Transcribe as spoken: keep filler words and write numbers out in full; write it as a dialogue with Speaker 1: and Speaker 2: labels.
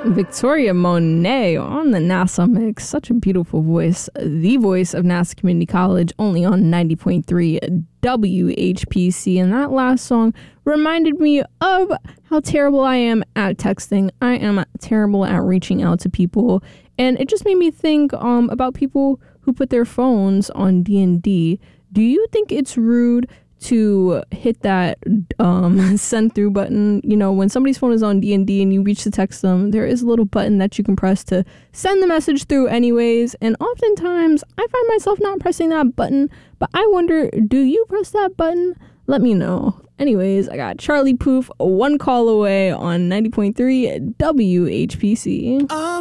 Speaker 1: Victoria Monet on the NASA mix. Such a beautiful voice. The voice of NASA Community College, only on ninety point three W H P C. And that last song reminded me of how terrible I am at texting. I am terrible at reaching out to people. And it just made me think um, about people who put their phones on D and D. Do you think it's rude to hit that um, send through button? You know, when somebody's phone is on D and D and you reach to text them, there is a little button that you can press to send the message through anyways. And oftentimes I find myself not pressing that button, but I wonder, do you press that button? Let me know. Anyways, I got Charlie Puth, One Call Away on ninety point three W H P C.